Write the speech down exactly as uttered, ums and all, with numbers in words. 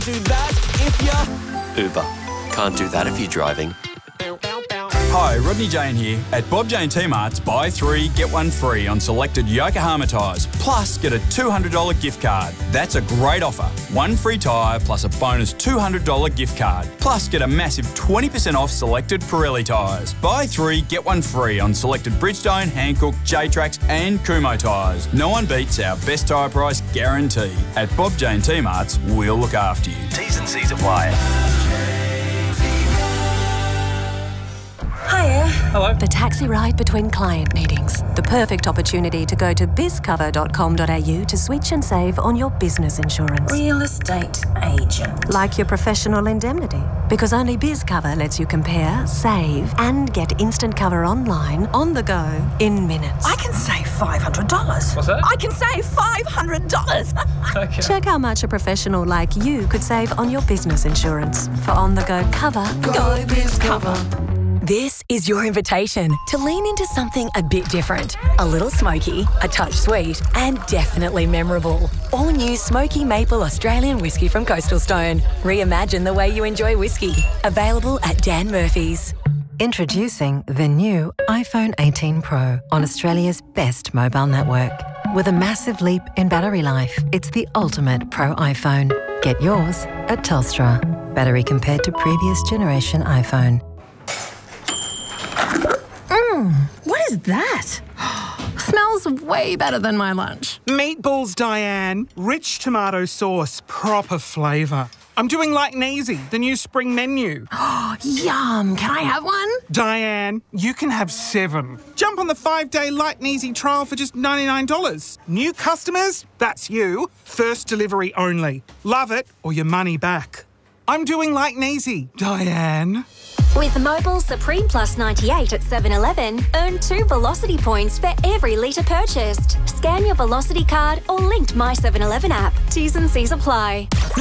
Do that if you're... Uber. Can't do that if you're driving. Hi, Rodney Jane here. At Bob Jane T-Mart's, buy three, get one free on selected Yokohama tyres. Plus, get a two hundred dollars gift card. That's a great offer. One free tyre plus a bonus two hundred dollars gift card. Plus, get a massive twenty percent off selected Pirelli tyres. Buy three, get one free on selected Bridgestone, Hankook, J-Trax and Kumho tyres. No one beats our best tyre price guarantee. At Bob Jane T-Mart's, we'll look after you. T's and C's apply. Hiya. Hello. The taxi ride between client meetings. The perfect opportunity to go to biz cover dot com dot a u to switch and save on your business insurance. Real estate agent. Like your professional indemnity. Because only BizCover lets you compare, save, and get instant cover online, on the go, in minutes. I can save five hundred dollars. What's that? I can save five hundred dollars. Okay. Check how much a professional like you could save on your business insurance. For on-the-go cover, go BizCover. This is your invitation to lean into something a bit different. A little smoky, a touch sweet, and definitely memorable. All new Smoky Maple Australian whiskey from Coastal Stone. Reimagine the way you enjoy whiskey. Available at Dan Murphy's. Introducing the new iPhone eighteen Pro on Australia's best mobile network. With a massive leap in battery life, it's the ultimate Pro iPhone. Get yours at Telstra. Battery compared to previous generation iPhone. Mmm, what is that? Smells way better than my lunch. Meatballs, Diane. Rich tomato sauce, proper flavour. I'm doing like Neasy, the new spring menu. Yum, can I have one? Diane, you can have seven. Jump on the five-day Light and Easy trial for just ninety-nine dollars. New customers? That's you. First delivery only. Love it or your money back. I'm doing like Neasy, Diane. With Mobile Supreme Plus ninety-eight at seven eleven, earn two Velocity points for every litre purchased. Scan your Velocity card or linked My seven eleven app. T's and C's apply.